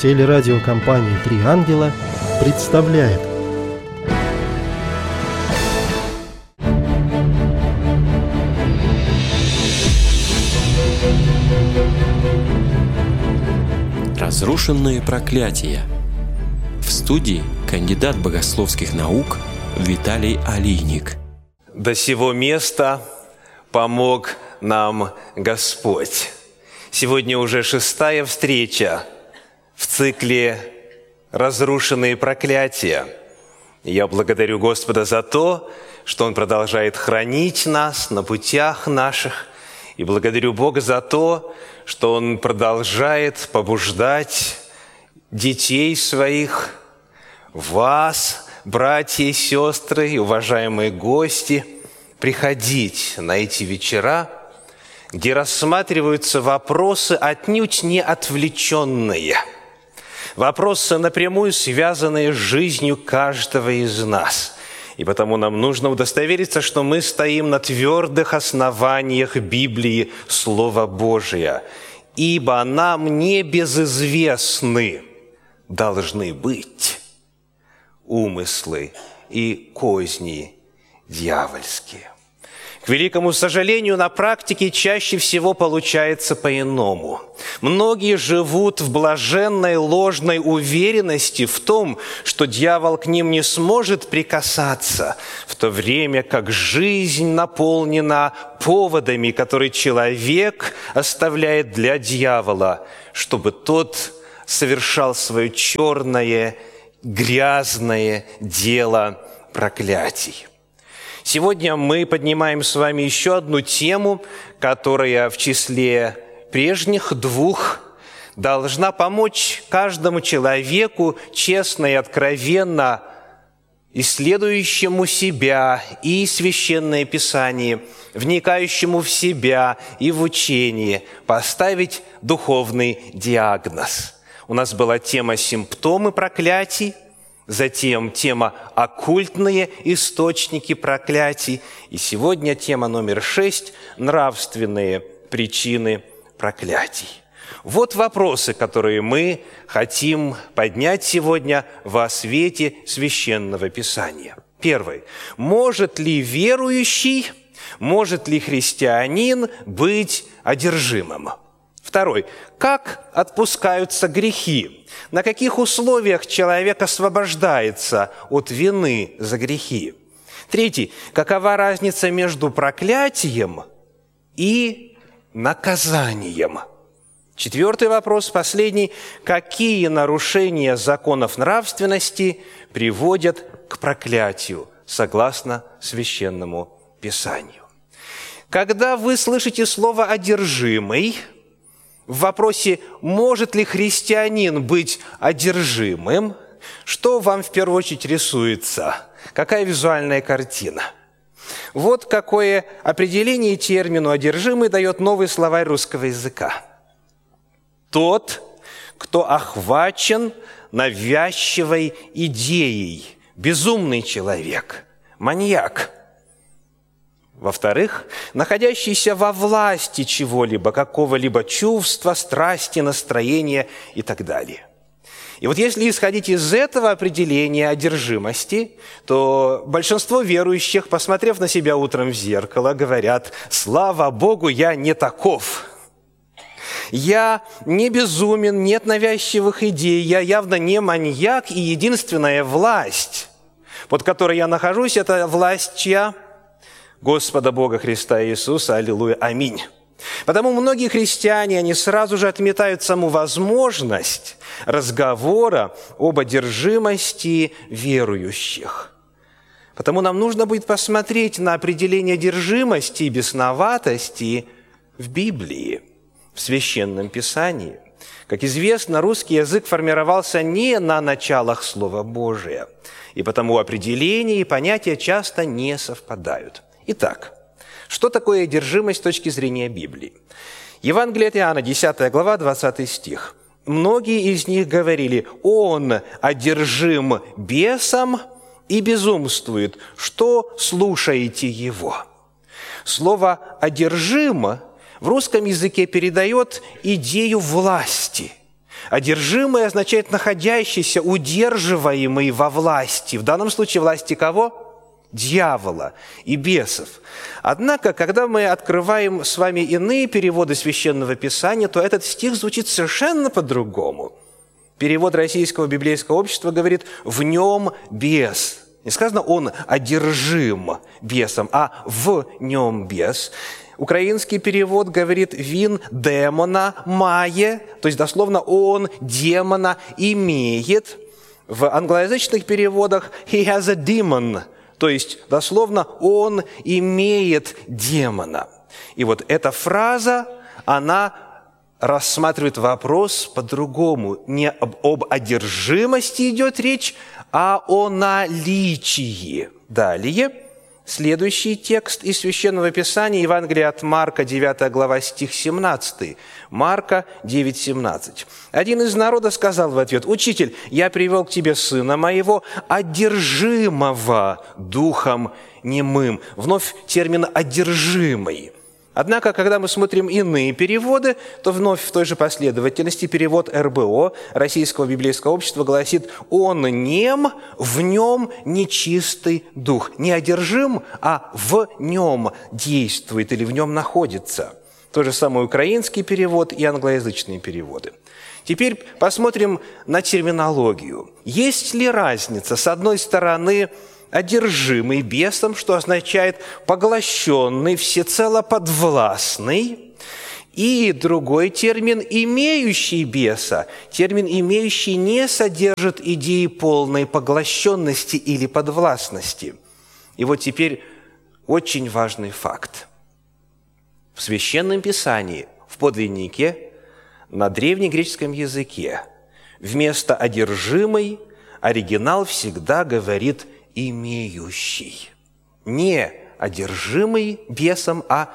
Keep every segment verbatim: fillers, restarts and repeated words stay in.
Телерадиокомпания «Три ангела» представляет. Разрушенные проклятия. В студии кандидат богословских наук Виталий Алийник. До сего места помог нам Господь. Сегодня уже шестая встреча в цикле «Разрушенные проклятия». Я благодарю Господа за то, что Он продолжает хранить нас на путях наших, и благодарю Бога за то, что Он продолжает побуждать детей своих, вас, братья и сестры, и уважаемые гости, приходить на эти вечера, где рассматриваются вопросы отнюдь не отвлеченные, вопросы, напрямую связанные с жизнью каждого из нас. И потому нам нужно удостовериться, что мы стоим на твердых основаниях Библии, Слова Божия, ибо нам не безызвестны должны быть умыслы и козни дьявольские. К великому сожалению, на практике чаще всего получается по-иному. Многие живут в блаженной ложной уверенности в том, что дьявол к ним не сможет прикасаться, в то время как жизнь наполнена поводами, которые человек оставляет для дьявола, чтобы тот совершал свое черное, грязное дело проклятий. Сегодня мы поднимаем с вами еще одну тему, которая в числе прежних двух должна помочь каждому человеку честно и откровенно исследующему себя и Священное Писание, вникающему в себя и в учение, поставить духовный диагноз. У нас была тема «Симптомы проклятий», затем тема «Оккультные источники проклятий». И сегодня тема номер шесть «Нравственные причины проклятий». Вот вопросы, которые мы хотим поднять сегодня во свете Священного Писания. Первый. Может ли верующий, может ли христианин быть одержимым? Второй. Как отпускаются грехи? На каких условиях человек освобождается от вины за грехи? Третий. Какова разница между проклятием и наказанием? Четвертый вопрос, последний. Какие нарушения законов нравственности приводят к проклятию, согласно Священному Писанию? Когда вы слышите слово «одержимый», в вопросе, может ли христианин быть одержимым, что вам в первую очередь рисуется? Какая визуальная картина? Вот какое определение термину «одержимый» дает новый словарь русского языка. Тот, кто охвачен навязчивой идеей, безумный человек, маньяк. Во-вторых, находящийся во власти чего-либо, какого-либо чувства, страсти, настроения и так далее. И вот если исходить из этого определения одержимости, то большинство верующих, посмотрев на себя утром в зеркало, говорят: «Слава Богу, я не таков. Я не безумен, нет навязчивых идей, я явно не маньяк, и единственная власть, под которой я нахожусь, это власть чья? Господа Бога Христа Иисуса, аллилуйя, аминь». Потому многие христиане, они сразу же отметают саму возможность разговора об одержимости верующих. Потому нам нужно будет посмотреть на определение одержимости и бесноватости в Библии, в Священном Писании. Как известно, русский язык формировался не на началах Слова Божия, и потому определения и понятия часто не совпадают. Итак, что такое одержимость с точки зрения Библии? Евангелие от Иоанна, десятая глава, двадцатый стих. Многие из них говорили: «Он одержим бесом и безумствует. Что слушаете его?» Слово «одержим» в русском языке передает идею власти. Одержимый означает находящийся, удерживаемый во власти. В данном случае власти кого? Дьявола и бесов. Однако, когда мы открываем с вами иные переводы Священного Писания, то этот стих звучит совершенно по-другому. Перевод Российского библейского общества говорит «в нем бес». Не сказано «он одержим бесом», а «в нем бес». Украинский перевод говорит «вин демона мае», то есть дословно «он демона имеет». В англоязычных переводах «he has a demon», то есть дословно «он имеет демона». И вот эта фраза, она рассматривает вопрос по-другому. Не об, об одержимости идет речь, а о наличии. Далее, следующий текст из Священного Писания, Евангелие от Марка, девятая глава, стих семнадцатый. Марка девять семнадцать. «Один из народа сказал в ответ: „Учитель, я привел к тебе сына моего, одержимого духом немым“». Вновь термин «одержимый». Однако, когда мы смотрим иные переводы, то вновь в той же последовательности перевод эр бэ о, Российского библейского общества, гласит «он нем, в нем нечистый дух». Не одержим, а в нем действует или в нем находится. То же самое украинский перевод и англоязычные переводы. Теперь посмотрим на терминологию. Есть ли разница, с одной стороны, одержимый бесом, что означает поглощенный, всецело подвластный, и другой термин «имеющий беса». Термин «имеющий» не содержит идеи полной поглощенности или подвластности. И вот теперь очень важный факт. В Священном Писании, в подлиннике, на древнегреческом языке, вместо «одержимый» оригинал всегда говорит «имеющий». Не одержимый бесом, а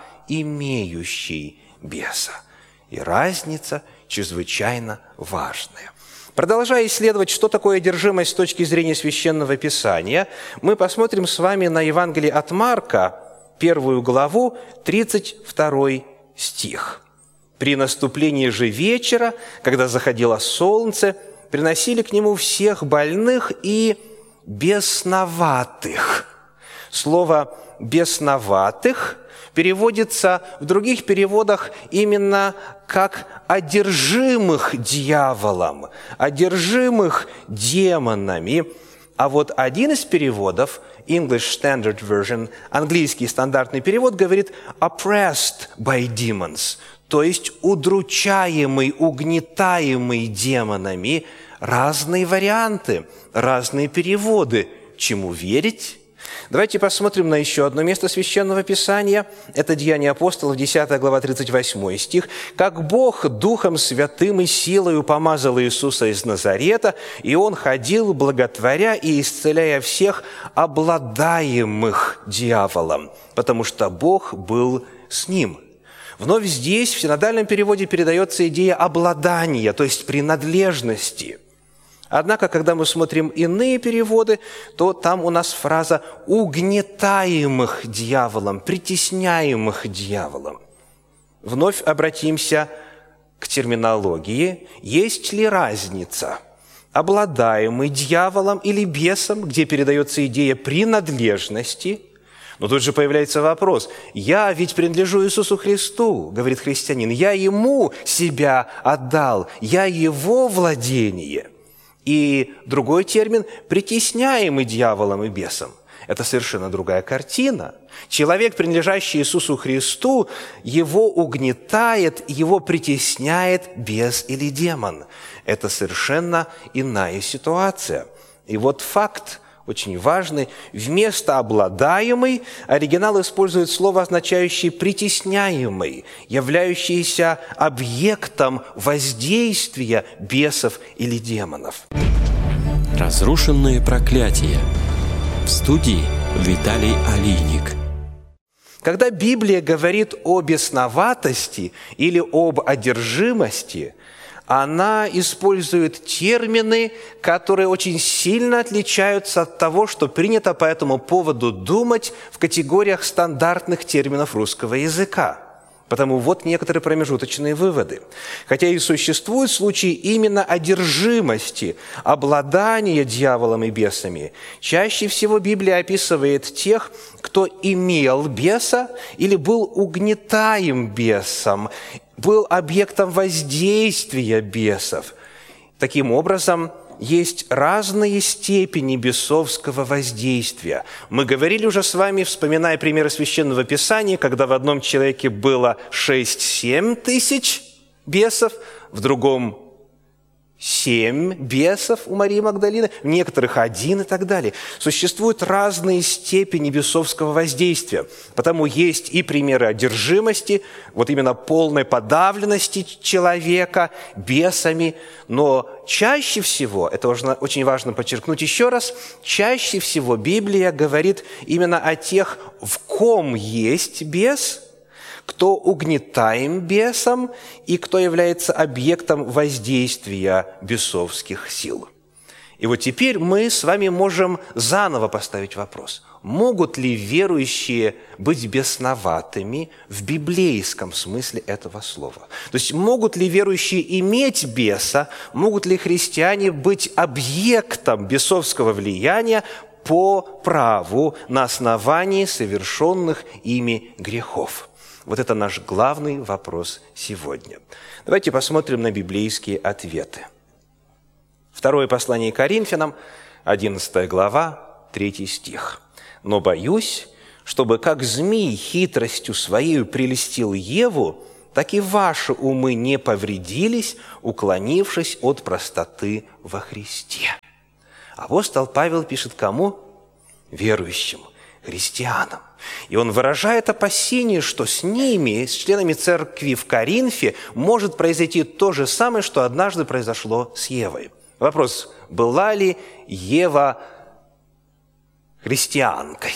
имеющий беса. И разница чрезвычайно важная. Продолжая исследовать, что такое одержимость с точки зрения Священного Писания, мы посмотрим с вами на Евангелие от Марка, первую главу, тридцать второй стих. «При наступлении же вечера, когда заходило солнце, приносили к нему всех больных и бесноватых». Слово «бесноватых» переводится в других переводах именно как «одержимых дьяволом», «одержимых демонами». А вот один из переводов, English Standard Version, английский стандартный перевод, говорит «oppressed by demons», то есть удручаемый, угнетаемый демонами. Разные варианты, разные переводы. Чему верить? Давайте посмотрим на еще одно место Священного Писания. Это Деяния апостолов, десятая глава, тридцать восьмой стих. «Как Бог Духом Святым и силою помазал Иисуса из Назарета, и Он ходил, благотворя и исцеляя всех обладаемых дьяволом, потому что Бог был с Ним». Вновь здесь, в синодальном переводе, передается идея обладания, то есть принадлежности. Однако, когда мы смотрим иные переводы, то там у нас фраза «угнетаемых дьяволом», «притесняемых дьяволом». Вновь обратимся к терминологии. Есть ли разница? Обладаемый дьяволом или бесом, где передается идея принадлежности? Но тут же появляется вопрос. «Я ведь принадлежу Иисусу Христу», — говорит христианин. «Я Ему себя отдал, я Его владение». И другой термин – притесняемый дьяволом и бесом. Это совершенно другая картина. Человек, принадлежащий Иисусу Христу, его угнетает, его притесняет бес или демон. Это совершенно иная ситуация. И вот факт очень важный. Вместо «обладаемый» оригинал использует слово, означающее «притесняемый», являющийся объектом воздействия бесов или демонов. Разрушенные проклятия. В студии Виталий Алийник. Когда Библия говорит о бесноватости или об одержимости, она использует термины, которые очень сильно отличаются от того, что принято по этому поводу думать в категориях стандартных терминов русского языка. Потому вот некоторые промежуточные выводы. Хотя и существуют случаи именно одержимости, обладания дьяволом и бесами, чаще всего Библия описывает тех, кто имел беса или был угнетаем бесом, был объектом воздействия бесов. Таким образом, есть разные степени бесовского воздействия. Мы говорили уже с вами, вспоминая примеры Священного Писания, когда в одном человеке было шесть-семь тысяч бесов, в другом семь бесов у Марии Магдалины, в некоторых один и так далее. Существуют разные степени бесовского воздействия. Потому есть и примеры одержимости, вот именно полной подавленности человека бесами. Но чаще всего, это очень важно подчеркнуть еще раз, чаще всего Библия говорит именно о тех, в ком есть бес, кто угнетаем бесом и кто является объектом воздействия бесовских сил. И вот теперь мы с вами можем заново поставить вопрос. Могут ли верующие быть бесноватыми в библейском смысле этого слова? То есть могут ли верующие иметь беса, могут ли христиане быть объектом бесовского влияния по праву на основании совершенных ими грехов? Вот это наш главный вопрос сегодня. Давайте посмотрим на библейские ответы. Второе послание Коринфянам, одиннадцатая глава, третий стих. «Но боюсь, чтобы как змей хитростью своею прельстил Еву, так и ваши умы не повредились, уклонившись от простоты во Христе». Апостол Павел пишет кому? Верующим, христианам. И он выражает опасение, что с ними, с членами церкви в Коринфе, может произойти то же самое, что однажды произошло с Евой. Вопрос, была ли Ева христианкой?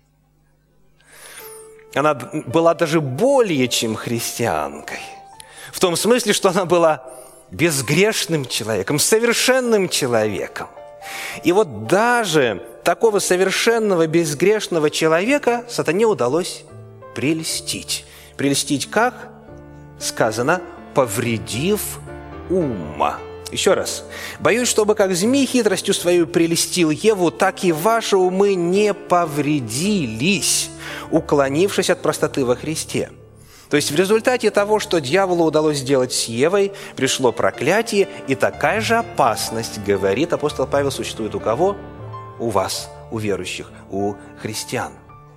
Она была даже более чем христианкой. В том смысле, что она была безгрешным человеком, совершенным человеком. И вот даже такого совершенного, безгрешного человека сатане удалось прельстить. Прельстить как? Сказано, повредив ума. Еще раз. «Боюсь, чтобы как змей хитростью свою прельстил Еву, так и ваши умы не повредились, уклонившись от простоты во Христе». То есть в результате того, что дьяволу удалось сделать с Евой, пришло проклятие, и такая же опасность, говорит апостол Павел, существует у кого? У вас, у верующих, у христиан.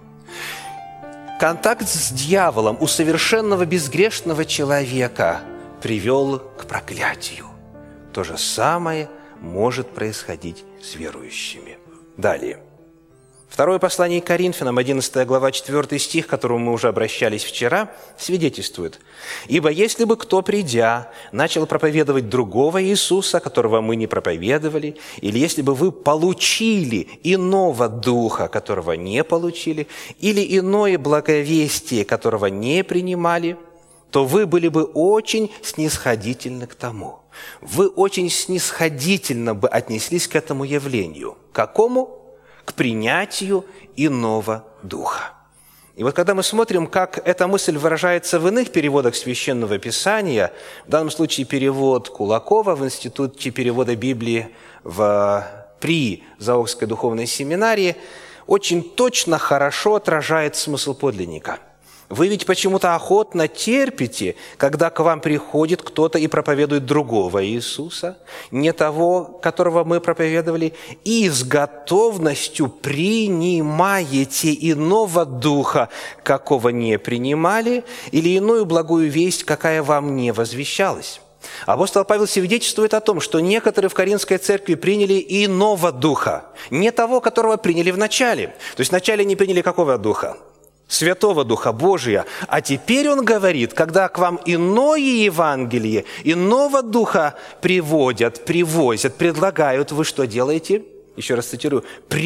Контакт с дьяволом у совершенного безгрешного человека привел к проклятию. То же самое может происходить с верующими. Далее. Второе послание к Коринфянам, одиннадцатая глава, четвёртый стих, к которому мы уже обращались вчера, свидетельствует. «Ибо если бы кто, придя, начал проповедовать другого Иисуса, которого мы не проповедовали, или если бы вы получили иного духа, которого не получили, или иное благовестие, которого не принимали, то вы были бы очень снисходительны к тому». Вы очень снисходительно бы отнеслись к этому явлению. К какому? К принятию иного духа. И вот когда мы смотрим, как эта мысль выражается в иных переводах Священного Писания, в данном случае перевод Кулакова в Институте перевода Библии в, при Заокской духовной семинарии, очень точно, хорошо отражает смысл подлинника. Вы ведь почему-то охотно терпите, когда к вам приходит кто-то и проповедует другого Иисуса, не того, которого мы проповедовали, и с готовностью принимаете иного духа, какого не принимали, или иную благую весть, какая вам не возвещалась. Апостол Павел свидетельствует о том, что некоторые в Коринфской церкви приняли иного духа, не того, которого приняли в начале. То есть вначале не приняли какого духа? Святого Духа Божия. А теперь он говорит, когда к вам иное Евангелие, иного Духа приводят, привозят, предлагают, вы что делаете? Еще раз цитирую.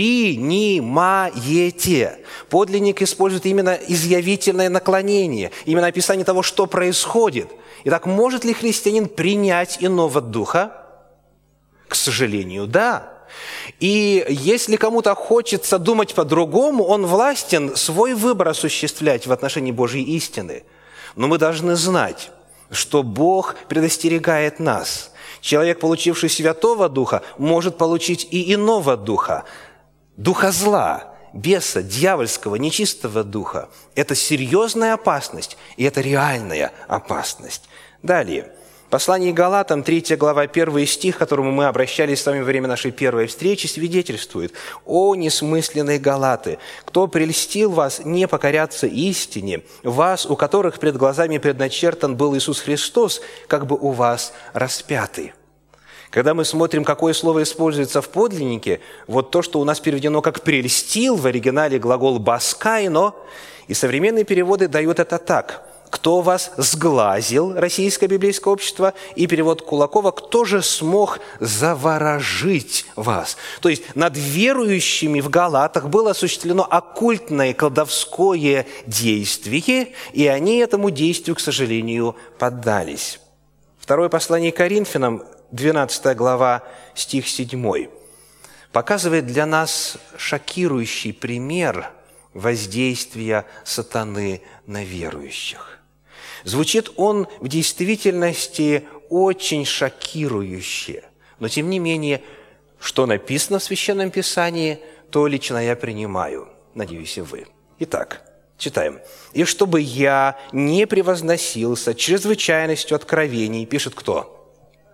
«Принимаете». Подлинник использует именно изъявительное наклонение, именно описание того, что происходит. Итак, может ли христианин принять иного Духа? К сожалению, да. И если кому-то хочется думать по-другому, он властен свой выбор осуществлять в отношении Божьей истины. Но мы должны знать, что Бог предостерегает нас. Человек, получивший Святого Духа, может получить и иного духа, духа зла, беса, дьявольского, нечистого духа. Это серьезная опасность, и это реальная опасность. Далее. Послание Галатам, третья глава, первый стих, к которому мы обращались с вами во время нашей первой встречи, свидетельствует: «О, несмысленные Галаты! Кто прельстил вас не покоряться истине, вас, у которых пред глазами предначертан был Иисус Христос, как бы у вас распятый». Когда мы смотрим, какое слово используется в подлиннике, вот то, что у нас переведено как «прельстил», в оригинале глагол «баскайно», и современные переводы дают это так: «Кто вас сглазил», Российское библейское общество, и перевод Кулакова: «Кто же смог заворожить вас?» То есть над верующими в Галатах было осуществлено оккультное колдовское действие, и они этому действию, к сожалению, поддались. Второе послание Коринфянам, двенадцатая глава, стих седьмой, показывает для нас шокирующий пример воздействия сатаны на верующих. Звучит он в действительности очень шокирующе, но тем не менее, что написано в Священном Писании, то лично я принимаю, надеюсь, и вы. Итак, читаем. «И чтобы я не превозносился чрезвычайностью откровений», пишет кто?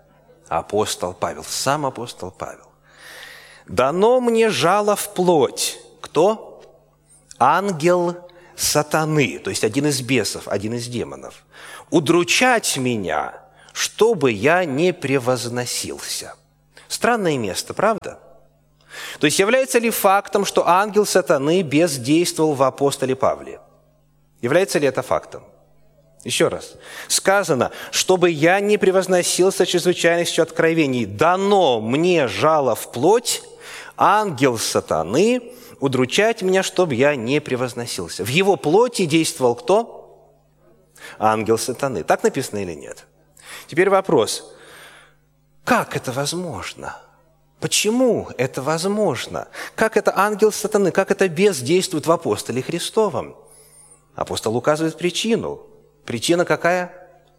Апостол Павел, сам апостол Павел. «Дано мне жало в плоть». Кто? Ангел сатаны, то есть один из бесов, один из демонов. «Удручать меня, чтобы я не превозносился». Странное место, правда? То есть является ли фактом, что ангел сатаны бездействовал в апостоле Павле? Является ли это фактом? Еще раз. Сказано: «Чтобы я не превозносился чрезвычайностью откровений, дано мне жало в плоть, ангел сатаны, удручать меня, чтобы я не превозносился». В его плоти действовал кто? Ангел сатаны. Так написано или нет? Теперь вопрос. Как это возможно? Почему это возможно? Как это ангел сатаны, как это бес действует в апостоле Христовом? Апостол указывает причину. Причина какая?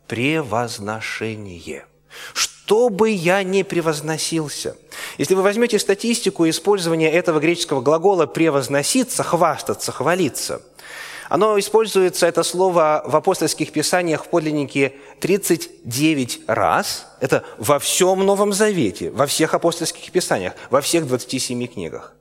Превозношение. «Чтобы я не превозносился». Если вы возьмете статистику использования этого греческого глагола «превозноситься», «хвастаться», «хвалиться», оно используется, это слово, в апостольских писаниях в подлиннике тридцать девять раз. Это во всем Новом Завете, во всех апостольских писаниях, во всех двадцати семи книгах.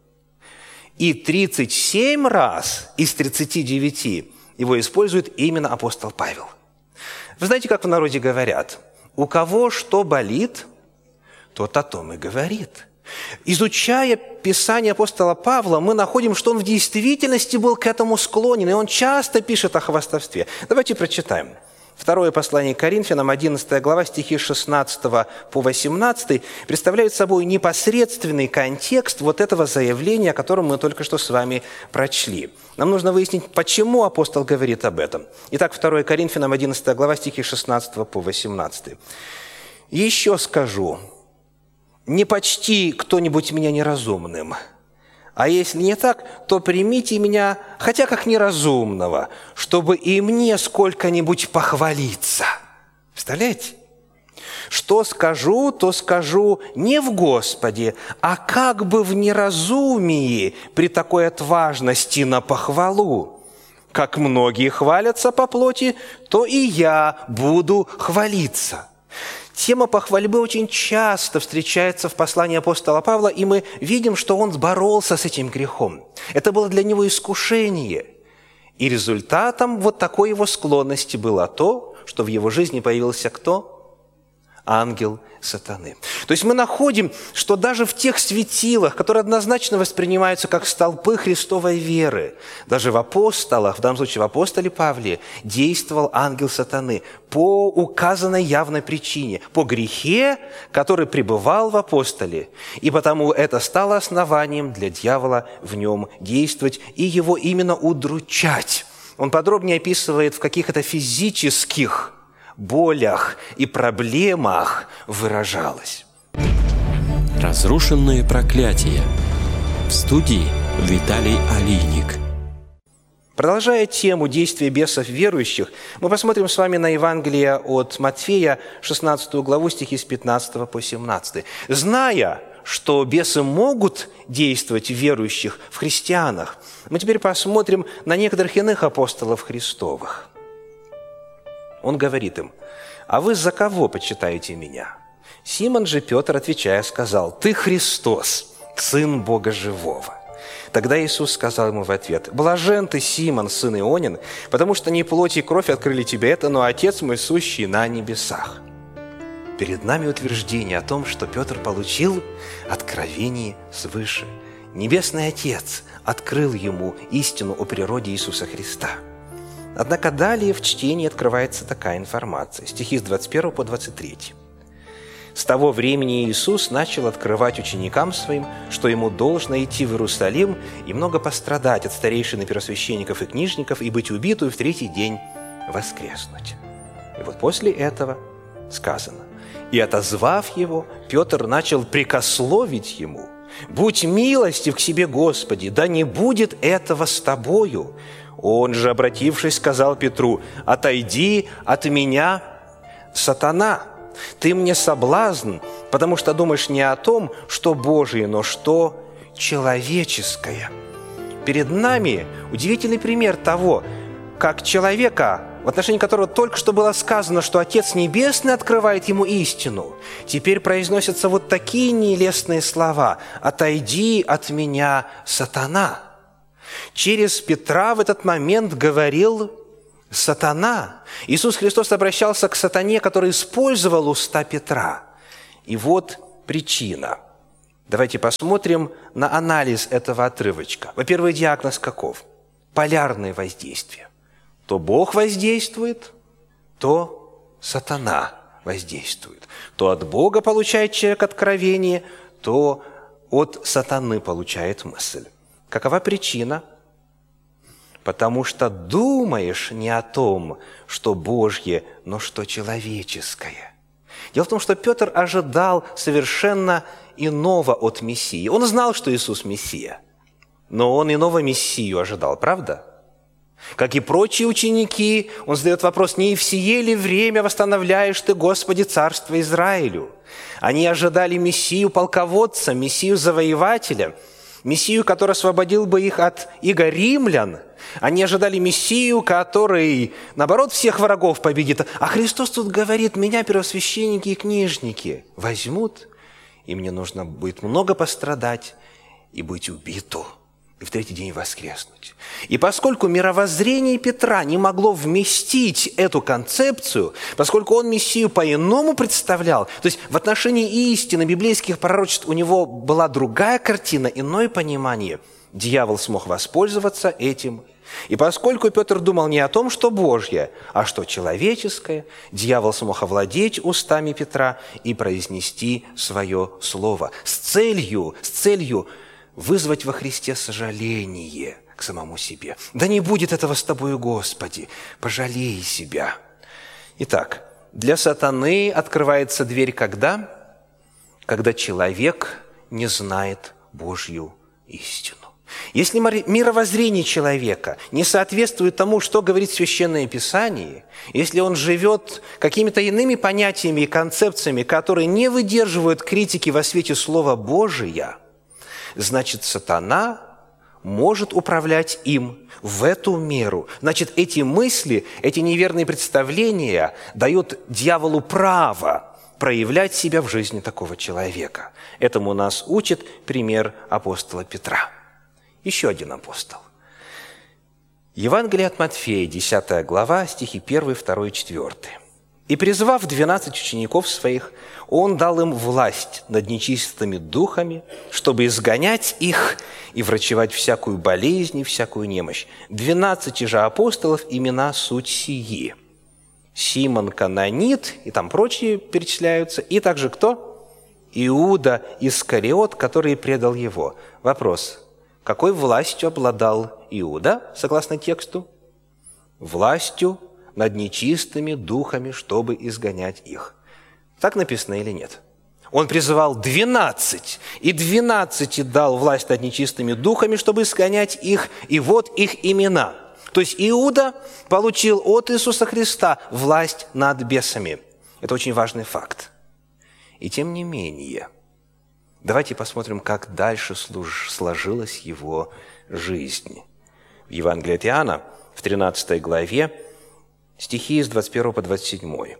И тридцать семь раз из тридцати девяти его использует именно апостол Павел. Вы знаете, как в народе говорят: «У кого что болит, тот о том и говорит». Изучая Писание апостола Павла, мы находим, что он в действительности был к этому склонен, и он часто пишет о хвастовстве. Давайте прочитаем. Второе послание к Коринфянам, одиннадцатая глава, стихи с шестнадцатого по восемнадцатый, представляют собой непосредственный контекст вот этого заявления, о котором мы только что с вами прочли. Нам нужно выяснить, почему апостол говорит об этом. Итак, второе Коринфянам, одиннадцатая глава, стихи с шестнадцатого по восемнадцатый. «Еще скажу, не почти кто-нибудь меня неразумным, а если не так, то примите меня, хотя как неразумного, чтобы и мне сколько-нибудь похвалиться». Представляете? «Что скажу, то скажу не в Господе, а как бы в неразумии при такой отважности на похвалу. Как многие хвалятся по плоти, то и я буду хвалиться». Тема похвальбы очень часто встречается в послании апостола Павла, и мы видим, что он боролся с этим грехом. Это было для него искушение. И результатом вот такой его склонности было то, что в его жизни появился кто? Ангел сатаны. То есть мы находим, что даже в тех светилах, которые однозначно воспринимаются как столпы Христовой веры, даже в апостолах, в данном случае в апостоле Павле, действовал ангел сатаны по указанной явной причине, по грехе, который пребывал в апостоле, и потому это стало основанием для дьявола в нем действовать и его именно удручать. Он подробнее описывает, в каких это физических болях и проблемах выражалось. Разрушенные проклятия. В студии Виталий Алийник. Продолжая тему действия бесов верующих, мы посмотрим с вами на Евангелие от Матфея, шестнадцатую главу, стихи с пятнадцатого по семнадцатый. Зная, что бесы могут действовать в верующих, в христианах, мы теперь посмотрим на некоторых иных апостолов Христовых. Он говорит им: «А вы за кого почитаете меня?» Симон же Петр, отвечая, сказал: «Ты Христос, Сын Бога Живого». Тогда Иисус сказал ему в ответ: «Блажен ты, Симон, сын Ионин, потому что не плоть и кровь открыли тебе это, но Отец мой, сущий на небесах». Перед нами утверждение о том, что Петр получил откровение свыше. Небесный Отец открыл ему истину о природе Иисуса Христа. Однако далее в чтении открывается такая информация. Стихи с двадцать первого по двадцать третий. «С того времени Иисус начал открывать ученикам своим, что ему должно идти в Иерусалим и много пострадать от старейшин и первосвященников и книжников и быть убиту и в третий день воскреснуть». И вот после этого сказано: «И, отозвав его, Петр начал прикословить ему: „Будь милостив к себе, Господи, да не будет этого с тобою“. Он же, обратившись, сказал Петру: „Отойди от меня, сатана! Ты мне соблазн, потому что думаешь не о том, что Божие, но что человеческое». Перед нами удивительный пример того, как человека, в отношении которого только что было сказано, что Отец Небесный открывает ему истину, теперь произносятся вот такие нелестные слова: «Отойди от меня, сатана». Через Петра в этот момент говорил сатана. Иисус Христос обращался к сатане, который использовал уста Петра. И вот причина. Давайте посмотрим на анализ этого отрывочка. Во-первых, диагноз каков? Полярное воздействие. То Бог воздействует, то сатана воздействует. То от Бога получает человек откровение, то от сатаны получает мысль. Какова причина? Потому что думаешь не о том, что Божье, но что человеческое. Дело в том, что Петр ожидал совершенно иного от Мессии. Он знал, что Иисус Мессия, но он иного Мессию ожидал, правда? Как и прочие ученики, он задает вопрос: «Не в сие ли время восстановляешь ты, Господи, царство Израилю?» Они ожидали Мессию полководца, Мессию завоевателя, Мессию, который освободил бы их от иго римлян. Они ожидали Мессию, который, наоборот, всех врагов победит. А Христос тут говорит: «Меня первосвященники и книжники возьмут, и мне нужно будет много пострадать и быть убиту, и в третий день воскреснуть». И поскольку мировоззрение Петра не могло вместить эту концепцию, поскольку он Мессию по-иному представлял, то есть в отношении истины библейских пророчеств у него была другая картина, иное понимание, дьявол смог воспользоваться этим. И поскольку Петр думал не о том, что Божье, а что человеческое, дьявол смог овладеть устами Петра и произнести свое слово с целью, с целью вызвать во Христе сожаление к самому себе. «Да не будет этого с тобою, Господи, пожалей себя». Итак, для сатаны открывается дверь когда? Когда человек не знает Божью истину. Если мировоззрение человека не соответствует тому, что говорит Священное Писание, если он живет какими-то иными понятиями и концепциями, которые не выдерживают критики во свете Слова Божия, значит, сатана может управлять им в эту меру. Значит, эти мысли, эти неверные представления дают дьяволу право проявлять себя в жизни такого человека. Этому нас учит пример апостола Петра. Еще один апостол. Евангелие от Матфея, десятая глава, стихи первый, второй и четвёртый. «И, призвав двенадцать учеников своих, Он дал им власть над нечистыми духами, чтобы изгонять их и врачевать всякую болезнь и всякую немощь. Двенадцати же апостолов имена суть сии: Симон Кананит», и там прочие перечисляются, и также кто? Иуда Искариот, который предал его. Вопрос: какой властью обладал Иуда, согласно тексту? Властью над нечистыми духами, чтобы изгонять их. Так написано или нет? Он призывал двенадцать, и двенадцати дал власть над нечистыми духами, чтобы изгонять их, и вот их имена. То есть Иуда получил от Иисуса Христа власть над бесами. Это очень важный факт. И тем не менее, давайте посмотрим, как дальше сложилась его жизнь. В Евангелии от Иоанна, в тринадцатой главе, стихи с двадцать первого по двадцать седьмой.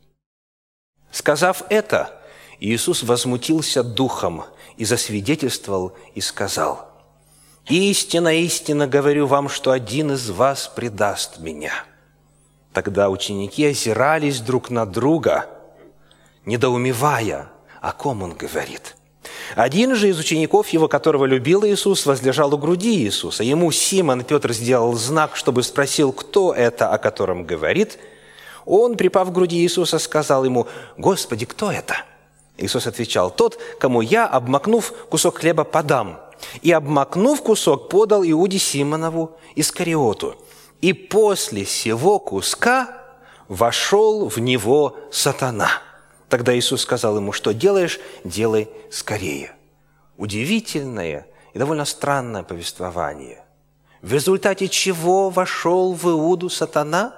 «Сказав это, Иисус возмутился духом и засвидетельствовал и сказал: „Истинно, истинно говорю вам, что один из вас предаст меня“. Тогда ученики озирались друг на друга, недоумевая, о ком он говорит. Один же из учеников его, которого любил Иисус, возлежал у груди Иисуса. Ему Симон Петр сделал знак, чтобы спросил, кто это, о котором говорит. Он, припав к груди Иисуса, сказал ему: „Господи, кто это?“ Иисус отвечал: „Тот, кому я, обмакнув кусок хлеба, подам“. И, обмакнув кусок, подал Иуде Симонову Искариоту. И после сего куска вошел в него сатана. Тогда Иисус сказал ему: „Что делаешь? Делай скорее“». Удивительное и довольно странное повествование. В результате чего вошел в Иуду сатана?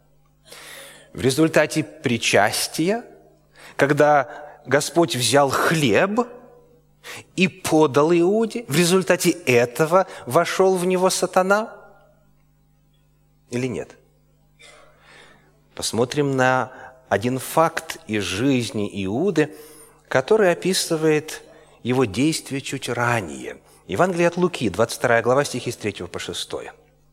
В результате причастия, когда Господь взял хлеб и подал Иуде, в результате этого вошел в него сатана? Или нет? Посмотрим на один факт из жизни Иуды, который описывает его действия чуть ранее. Евангелие от Луки, двадцать вторая глава, стихи с третьего по шестой.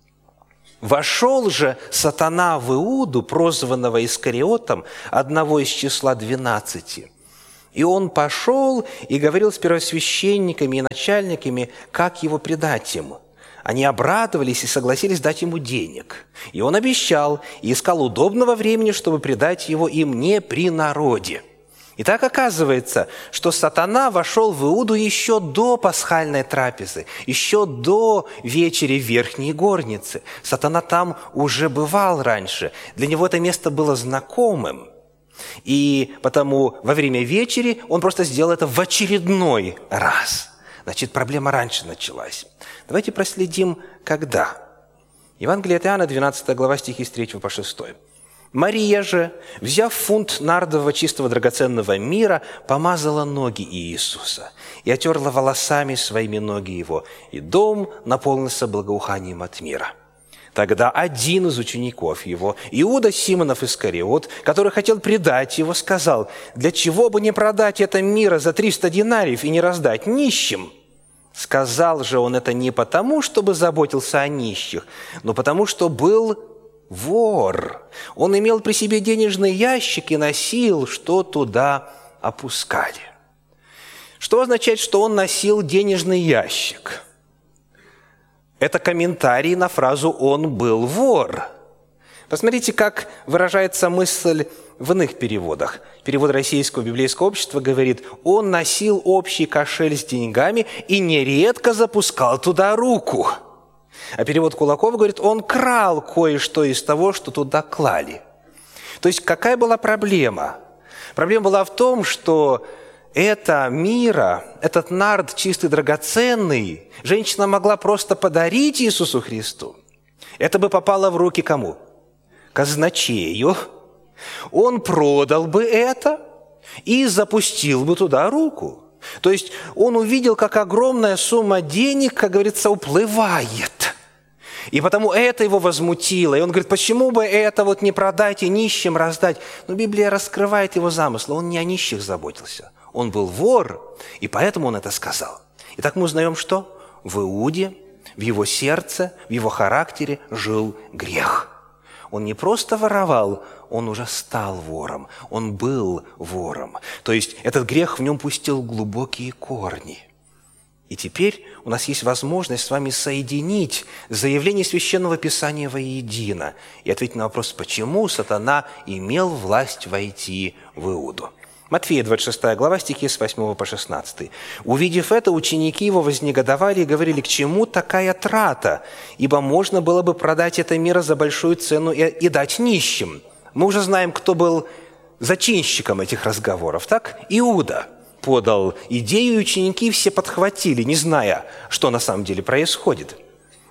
«Вошел же сатана в Иуду, прозванного Искариотом, одного из числа двенадцати. И он пошел и говорил с первосвященниками и начальниками, как его предать ему. Они обрадовались и согласились дать ему денег. И он обещал и искал удобного времени, чтобы предать его им не при народе. И так оказывается, что сатана вошел в Иуду еще до пасхальной трапезы, еще до вечери в верхней горнице. Сатана там уже бывал раньше. Для него это место было знакомым. И потому во время вечери он просто сделал это в очередной раз. Значит, проблема раньше началась. Давайте проследим, когда. Евангелие от Иоанна, двенадцатая глава, стихи с третьего по шестой. «Мария же, взяв фунт нардового чистого драгоценного мира, помазала ноги Иисуса и отерла волосами своими ноги его, и дом наполнился благоуханием от мира. Тогда один из учеников его, Иуда Симонов Искариот, который хотел предать его, сказал: „Для чего бы не продать это мира за триста динариев и не раздать нищим?“ Сказал же он это не потому, чтобы заботился о нищих, но потому, что был вор. Он имел при себе денежный ящик и носил, что туда опускали». Что означает, что он носил денежный ящик? Это комментарий на фразу «он был вор». Посмотрите, как выражается мысль в иных переводах. Перевод Российского библейского общества говорит: «Он носил общий кошель с деньгами и нередко запускал туда руку». А перевод Кулакова говорит: «Он крал кое-что из того, что туда клали». То есть какая была проблема? Проблема была в том, что это мира, этот нард чистый, драгоценный, женщина могла просто подарить Иисусу Христу. Это бы попало в руки кому? Казначею. Он продал бы это и запустил бы туда руку. То есть он увидел, как огромная сумма денег, как говорится, уплывает. И потому это его возмутило. И он говорит: почему бы это вот не продать и нищим раздать? Но Библия раскрывает его замысл. Он не о нищих заботился. Он был вор, и поэтому он это сказал. Итак, мы узнаем, что в Иуде, в его сердце, в его характере жил грех. Он не просто воровал, он уже стал вором. Он был вором. То есть этот грех в нем пустил глубокие корни. И теперь у нас есть возможность с вами соединить заявление Священного Писания воедино и ответить на вопрос, почему сатана имел власть войти в Иуду. Матфея, двадцать шестая глава, стихи с восьмого по шестнадцатый. «Увидев это, ученики его вознегодовали и говорили: „К чему такая трата? Ибо можно было бы продать это мира за большую цену и, и дать нищим“». Мы уже знаем, кто был зачинщиком этих разговоров, так? Иуда подал идею, и ученики все подхватили, не зная, что на самом деле происходит.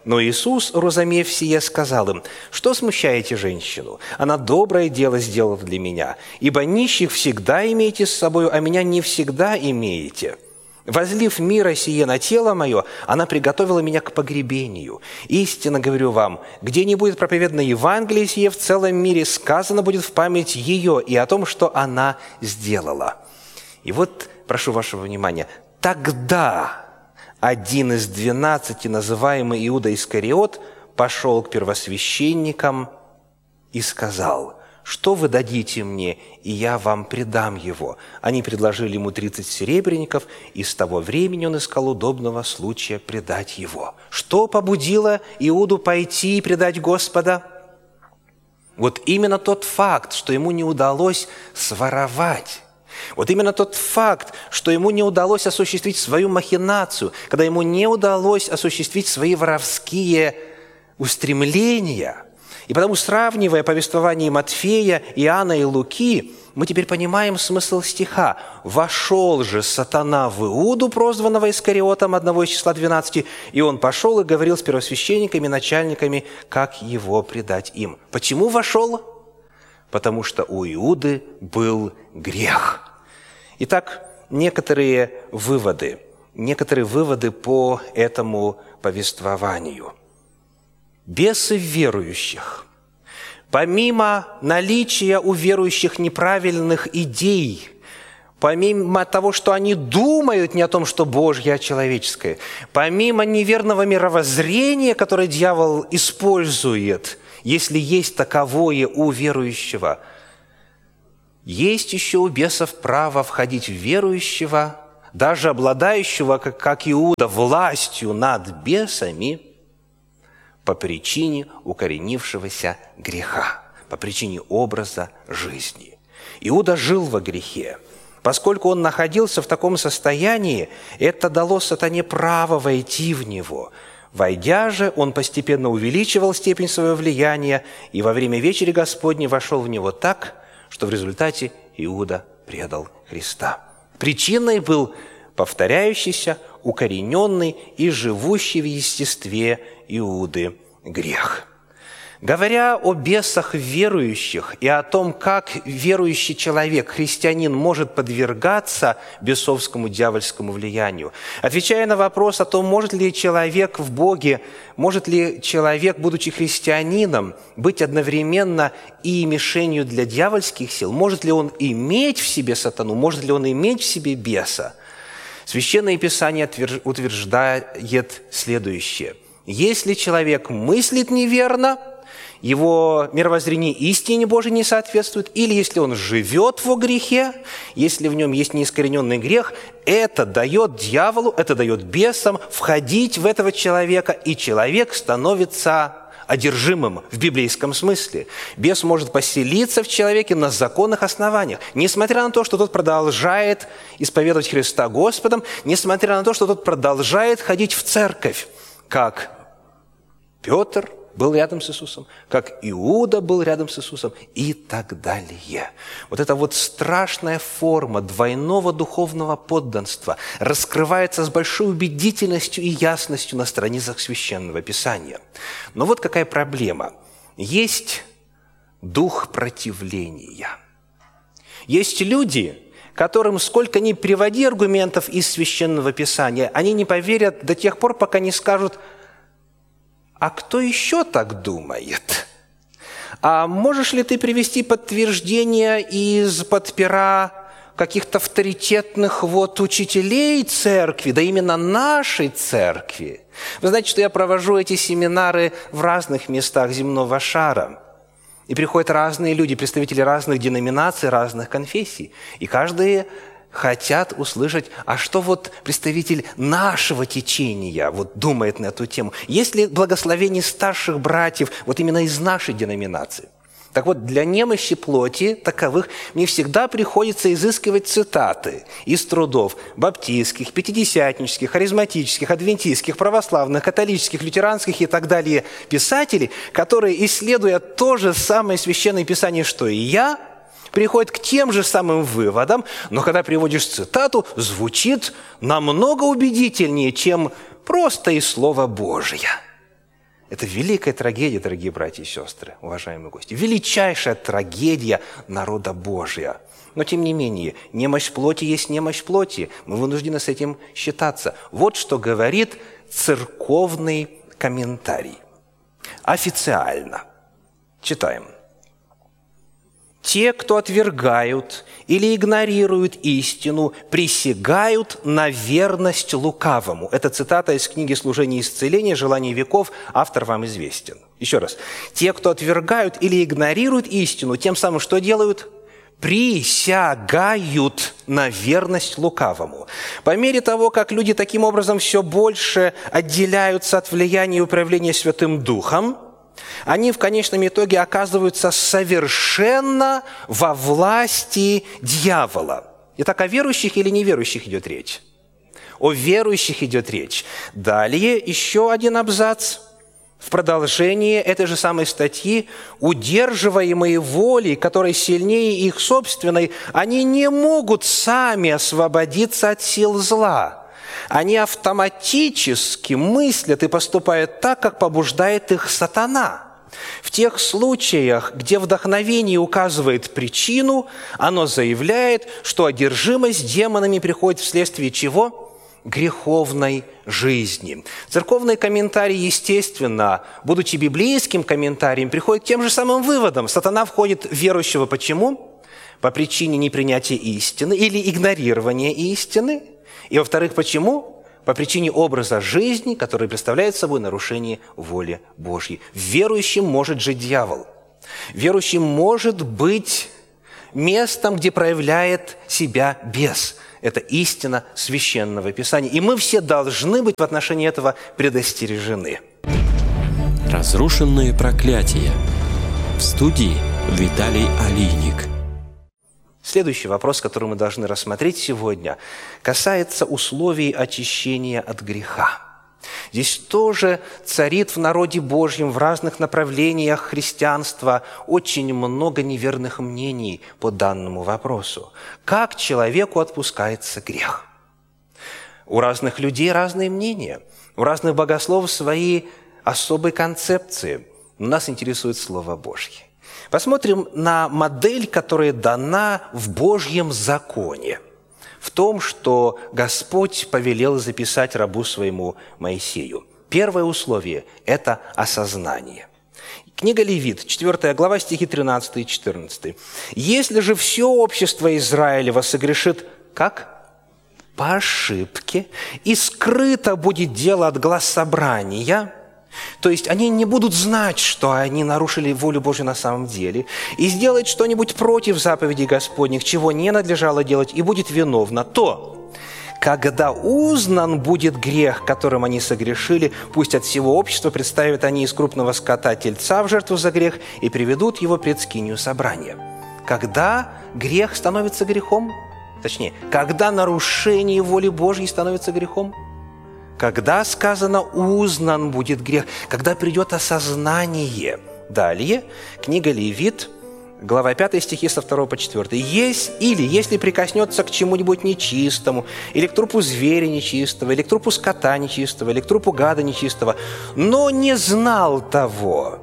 Но Иисус, разумев сие, сказал им: «Что смущаете женщину? Она доброе дело сделала для меня. Ибо нищих всегда имеете с собою, а меня не всегда имеете. Возлив мира сие на тело мое, она приготовила меня к погребению. Истинно говорю вам, где не будет проповедано Евангелие сие в целом мире, сказано будет в память ее и о том, что она сделала». И вот, прошу вашего внимания, тогда один из двенадцати, называемый Иуда Искариот, пошел к первосвященникам и сказал: «Что вы дадите мне, и я вам предам его?» Они предложили ему тридцать серебряников, и с того времени он искал удобного случая предать его. Что побудило Иуду пойти и предать Господа? Вот именно тот факт, что ему не удалось своровать. Вот именно тот факт, что ему не удалось осуществить свою махинацию, когда ему не удалось осуществить свои воровские устремления. И потому, сравнивая повествование Матфея, Иоанна и Луки, мы теперь понимаем смысл стиха. «Вошел же сатана в Иуду, прозванного Искариотом, одного из числа двенадцати, и он пошел и говорил с первосвященниками, начальниками, как его предать им». Почему вошел? Потому что у Иуды был грех. Итак, некоторые выводы, некоторые выводы по этому повествованию. Бесы верующих, помимо наличия у верующих неправильных идей, помимо того, что они думают не о том, что Божье, а человеческое, помимо неверного мировоззрения, которое дьявол использует, если есть таковое у верующего, есть еще у бесов право входить в верующего, даже обладающего, как Иуда, властью над бесами, по причине укоренившегося греха, по причине образа жизни. Иуда жил во грехе. Поскольку он находился в таком состоянии, это дало сатане право войти в него. Войдя же, он постепенно увеличивал степень своего влияния, и во время вечери Господней вошел в него так, что в результате Иуда предал Христа. Причиной был повторяющийся, укорененный и живущий в естестве Иуды грех. Говоря о бесах верующих и о том, как верующий человек, христианин, может подвергаться бесовскому дьявольскому влиянию, отвечая на вопрос о том, может ли человек в Боге, может ли человек, будучи христианином, быть одновременно и мишенью для дьявольских сил, может ли он иметь в себе сатану, может ли он иметь в себе беса, Священное Писание утверждает следующее. Если человек мыслит неверно, его мировоззрение истине Божией не соответствует, или если он живет во грехе, если в нем есть неискорененный грех, это дает дьяволу, это дает бесам входить в этого человека, и человек становится одержимым в библейском смысле. Бес может поселиться в человеке на законных основаниях, несмотря на то, что тот продолжает исповедовать Христа Господом, несмотря на то, что тот продолжает ходить в церковь, как Петр был рядом с Иисусом, как Иуда был рядом с Иисусом и так далее. Вот эта вот страшная форма двойного духовного подданства раскрывается с большой убедительностью и ясностью на страницах Священного Писания. Но вот какая проблема. Есть дух противления. Есть люди, которым, сколько ни приводи аргументов из Священного Писания, они не поверят до тех пор, пока не скажут: а кто еще так думает? А можешь ли ты привести подтверждение из-под пера каких-то авторитетных вот учителей церкви, да именно нашей церкви? Вы знаете, что я провожу эти семинары в разных местах земного шара. И приходят разные люди, представители разных деноминаций, разных конфессий. И каждый хотят услышать, а что вот представитель нашего течения вот думает на эту тему? Есть ли благословение старших братьев вот именно из нашей деноминации? Так вот, для немощи плоти таковых мне всегда приходится изыскивать цитаты из трудов баптистских, пятидесятнических, харизматических, адвентистских, православных, католических, лютеранских и так далее писателей, которые, исследуя то же самое Священное Писание, что и я, приходит к тем же самым выводам, но когда приводишь цитату, звучит намного убедительнее, чем просто из Слова Божия. Это великая трагедия, дорогие братья и сестры, уважаемые гости. Величайшая трагедия народа Божия. Но, тем не менее, немощь плоти есть немощь плоти. Мы вынуждены с этим считаться. Вот что говорит церковный комментарий. Официально. Читаем. «Те, кто отвергают или игнорируют истину, присягают на верность лукавому». Это цитата из книги «Служение и исцеление. Желание веков». Автор вам известен. Еще раз. «Те, кто отвергают или игнорируют истину, тем самым что делают? Присягают на верность лукавому». По мере того, как люди таким образом все больше отделяются от влияния и управления Святым Духом, они в конечном итоге оказываются совершенно во власти дьявола. Итак, о верующих или неверующих идет речь? О верующих идет речь. Далее еще один абзац. В продолжение этой же самой статьи: «Удерживаемые волей, которая сильнее их собственной, они не могут сами освободиться от сил зла. Они автоматически мыслят и поступают так, как побуждает их сатана. В тех случаях, где вдохновение указывает причину, оно заявляет, что одержимость демонами приходит вследствие чего? Греховной жизни». Церковный комментарий, естественно, будучи библейским комментарием, приходит к тем же самым выводам. Сатана входит в верующего почему? По причине непринятия истины или игнорирования истины. И, во-вторых, почему? По причине образа жизни, который представляет собой нарушение воли Божьей. Верующим может жить дьявол. Верующим может быть местом, где проявляет себя бес. Это истина Священного Писания. И мы все должны быть в отношении этого предостережены. Разрушенные проклятия. В студии Виталий Алийник. Следующий вопрос, который мы должны рассмотреть сегодня, касается условий очищения от греха. Здесь тоже царит в народе Божьем в разных направлениях христианства очень много неверных мнений по данному вопросу. Как человеку отпускается грех? У разных людей разные мнения, у разных богословов свои особые концепции. Нас интересует Слово Божье. Посмотрим на модель, которая дана в Божьем законе, в том, что Господь повелел записать рабу своему Моисею. Первое условие – это осознание. Книга Левит, четвёртая глава, стихи тринадцатый и четырнадцатый. «Если же все общество Израилева согрешит, как? По ошибке, и скрыто будет дело от глаз собрания». То есть они не будут знать, что они нарушили волю Божью на самом деле, и сделать что-нибудь против заповедей Господних, чего не надлежало делать, и будет виновна, то, когда узнан будет грех, которым они согрешили, пусть от всего общества представят они из крупного скота тельца в жертву за грех и приведут его пред скинию собрания. Когда грех становится грехом? Точнее, когда нарушение воли Божьей становится грехом? Когда сказано «узнан будет грех», когда придет осознание. Далее, книга Левит, глава пятая, стихи со второго по четвёртый. «Есть или, если прикоснется к чему-нибудь нечистому, или к трупу зверя нечистого, или к трупу скота нечистого, или к трупу гада нечистого, но не знал того,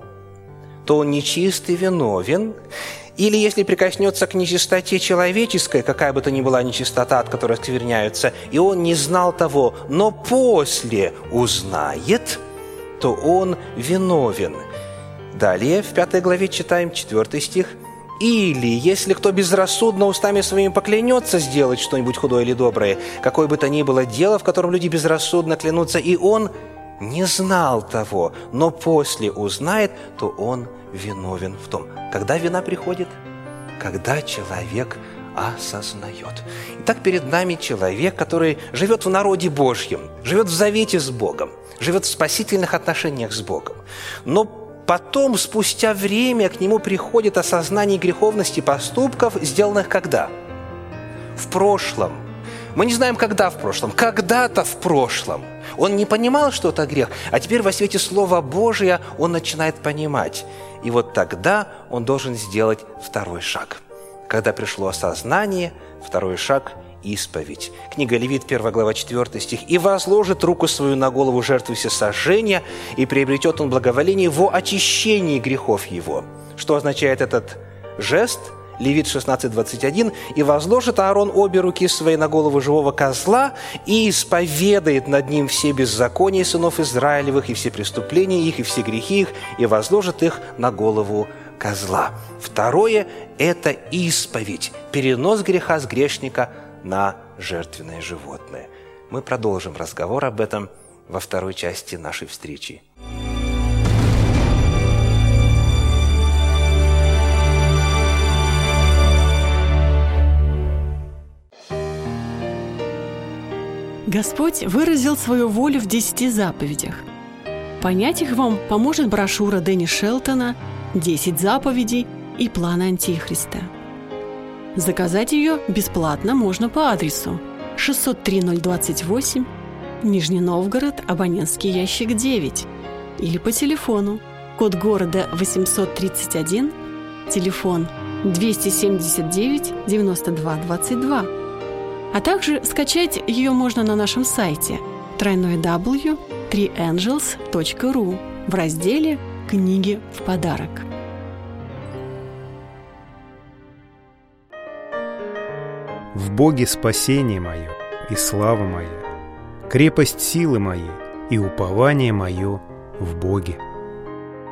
то он нечист и виновен. Или если прикоснется к нечистоте человеческой, какая бы то ни была нечистота, от которой оскверняются, и он не знал того, но после узнает, то он виновен». Далее, в пятой главе читаем четвёртый стих. «Или, если кто безрассудно устами своими поклянется сделать что-нибудь худое или доброе, какое бы то ни было дело, в котором люди безрассудно клянутся, и он не знал того, но после узнает, то он виновен в том». Когда вина приходит? Когда человек осознает. Итак, перед нами человек, который живет в народе Божьем, живет в завете с Богом, живет в спасительных отношениях с Богом. Но потом, спустя время, к нему приходит осознание греховности поступков, сделанных когда? В прошлом. Мы не знаем, когда в прошлом. Когда-то в прошлом. Он не понимал, что это грех, а теперь во свете Слова Божия он начинает понимать. И вот тогда он должен сделать второй шаг. Когда пришло осознание, второй шаг исповедь. Книга Левит, первая глава, четвёртый стих. «И возложит руку свою на голову жертвы всесожжения, и приобретет он благоволение во очищении грехов его». Что означает этот жест? Левит шестнадцать, двадцать один. «И возложит Аарон обе руки свои на голову живого козла, и исповедает над ним все беззакония сынов Израилевых, и все преступления их, и все грехи их, и возложит их на голову козла». Второе – это исповедь, перенос греха с грешника на жертвенное животное. Мы продолжим разговор об этом во второй части нашей встречи. Господь выразил свою волю в десяти заповедях. Понять их вам поможет брошюра Дэнни Шелтона «Десять заповедей и план Антихриста». Заказать ее бесплатно можно по адресу шестьсот три ноль двадцать восемь, Нижний Новгород, абонентский ящик девять, или по телефону, код города восемьсот тридцать один, телефон двести семьдесят девять девяносто два двадцать два. А также скачать ее можно на нашем сайте дабл ю дабл ю дабл ю точка три энджелс точка ру в разделе «Книги в подарок». В Боге спасение мое и слава моя, крепость силы моей и упование мое в Боге.